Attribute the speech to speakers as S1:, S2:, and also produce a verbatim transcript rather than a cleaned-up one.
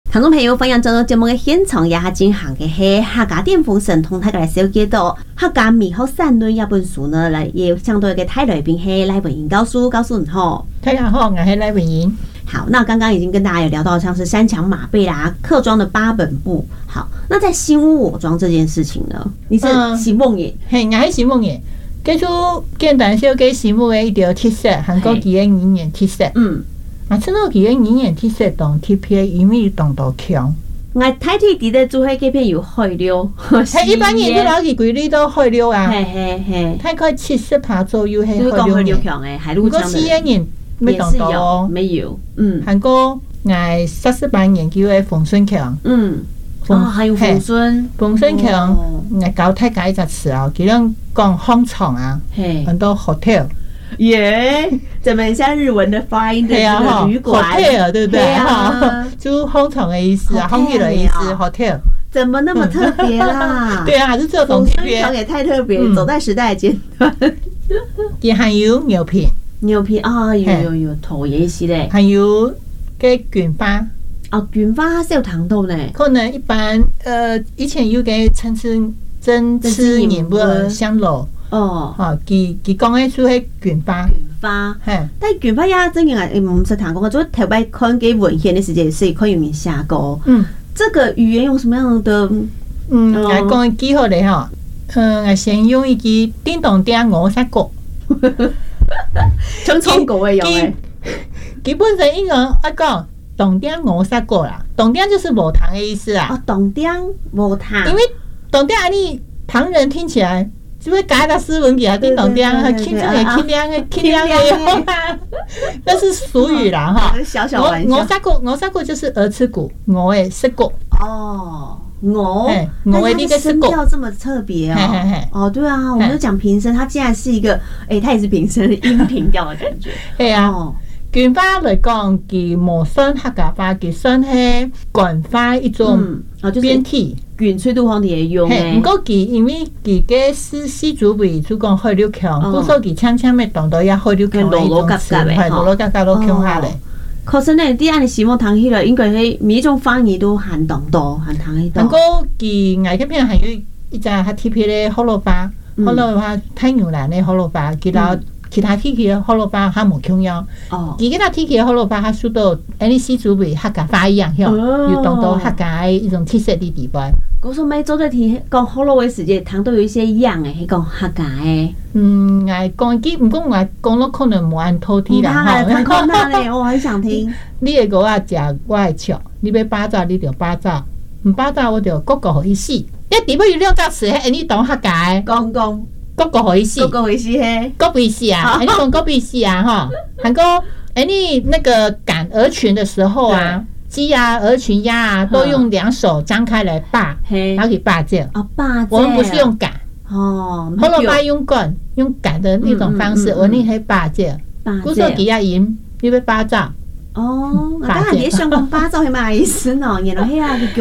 S1: 聽眾朋友，歡迎進入節目嘅現場，也係進行嘅係客家電風神同大家嚟小解讀客家美好散論一本書呢，嚟也相對嘅台來賓係賴文瑩教授，教授你好。
S2: 大家好，我係賴文瑩。
S1: 好，那剛剛已經跟大家有聊到，像是三強馬背啦、客莊的八本部。好，那在新屋我莊這件事情呢，你是新夢嘅？
S2: 係、嗯，我係新夢嘅。記住簡單小解新屋嘅一條特色，韓國幾個語言特色。嗯。啊，趁到幾個語言特色同特別語味同到強。
S1: 我睇睇啲咧做喺嗰邊有開了，
S2: 係一般人都攞佢規律都開了啊。係
S1: 係係。
S2: 大概七十趴左右係開了。
S1: 開了強誒，海陸腔的。
S2: 如果西安人沒當到哦，
S1: 沒有。嗯。
S2: 韓國我莎士班研究嘅馮順強。嗯。
S1: 哦，還有馮順。
S2: 馮順強，我搞太解一隻詞啊，佢啷講商場啊，很多 hotel。
S1: 耶，怎麼像日文的發音的旅館
S2: hotel 對不對？哈，就商場的意思啊，商業的意思 hotel。
S1: 怎麼那麼特別啦？
S2: 對啊，還是這種特別。
S1: 風聲也太特別，走在時代的尖端。
S2: 也還有牛皮，
S1: 牛皮啊，有有有頭也是嘞。
S2: 還有個捲髮。
S1: 哦，捲髮是有糖豆呢。
S2: 可能一般，呃，以前有個陳詞真吃人不香爐。哦，嚇，佢佢講嘅書係捲髮，
S1: 捲髮，係，但係捲髮也真嘅係唔識談過。我做頭擺看幾文獻嘅時間是可以用下過。嗯，這個語言用什麼樣的？
S2: 嗯，我講幾好咧嚇。嗯，我先用一句叮當叮我殺過，
S1: 像唱歌嘅樣嘅。
S2: 基本上應該一講當叮我殺過啦，當叮就是無糖嘅意思啊。
S1: 哦，當叮無糖，
S2: 因為當叮啊，你旁人聽起來。就會加到斯文給他叮當叮，輕輕嘅輕亮嘅輕亮嘅，那是俗語啦哈。
S1: 小小玩笑。
S2: 我殺過，我殺過就是鵝翅骨，我誒食過。
S1: 哦，我，
S2: 我誒呢個
S1: 聲調這麼特別哦。哦，對啊，我們就講平聲，它竟然是一個，誒，它也是平聲音平調的感覺。係啊，
S2: 捲髮嚟講，佢冇算客家話，佢算係官話一種變體。
S1: 捲吹都可以用嘅，
S2: 唔過佢因為佢嘅是西族為主講開了強，故所佢輕輕嘅當到也開了強嘅一種詞，係羅羅格格都強下嚟。
S1: 可是呢，啲人希望談起來，應該係每一種方言都含當到，含談起到。
S2: 不過佢外嗰邊還有一隻係特別嘅河洛話，河洛話太牛欄嘅河洛話，其他其他地區嘅河洛話還冇強樣。哦，佢其他地區嘅河洛話，佢數到誒西族為客家話一樣，有當到客家嘅一種特色嘅地方。
S1: 我說每做的題講好多嘅時間，糖都有一些樣嘅，係講客家嘅。
S2: 嗯，我講幾唔講我講咗可能冇按套題啦。
S1: 哈，講哪咧？我很想聽。
S2: 你會講我食，我係笑。你要巴掌，你就巴掌；唔巴掌，我就個個可以死。一點不如兩隻詞係你當客家嘅。
S1: 講講，
S2: 個個可以死。
S1: 個個可以死嘿。
S2: 個必死啊！你講個必死啊！哈，韓國誒，你那個趕鵝群的時候啊。雞啊、鵝群鴨啊，都用兩手張開來霸，然後給霸掉。
S1: 哦，霸！
S2: 我們不是用趕
S1: 哦，
S2: 河洛話用趕，用趕的那種方式，我哋係霸掉。古時候幾下鹽，你要霸炸。
S1: 哦，我當下你想講霸炸係咩意思呢？原來係啊。